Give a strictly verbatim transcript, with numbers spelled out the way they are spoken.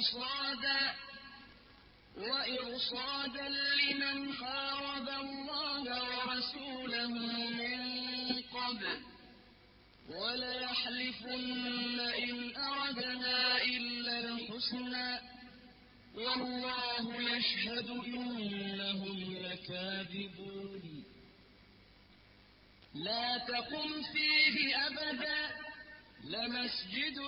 وإرصادا وإرصادا لمن حارب الله ورسوله من قبل وليحلفن إن أردنا إلا الحسنى والله يشهد إنهم لكاذبون لا تقم فيه أبدا لمسجد